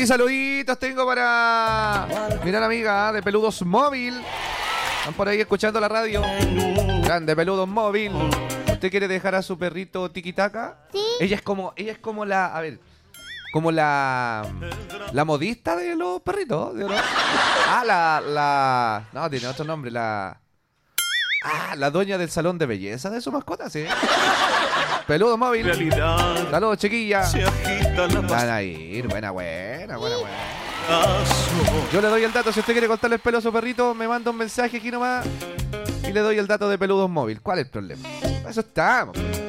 Sí, saluditos tengo para mi gran amiga de Peludos Móvil. Están por ahí escuchando la radio. Grande Peludos Móvil. ¿Usted quiere dejar a su perrito tiquitaca? Sí. Ella es como la, a ver, como la modista de los perritos, ¿no? No, tiene otro nombre, la dueña del salón de belleza de su mascota, sí. Peludos Móvil. Saludos, chiquilla. Van a ir, buena. Yo le doy el dato, si usted quiere cortarle el pelo a su perrito, me manda un mensaje aquí nomás y le doy el dato de Peludos Móvil. ¿Cuál es el problema? Para eso estamos.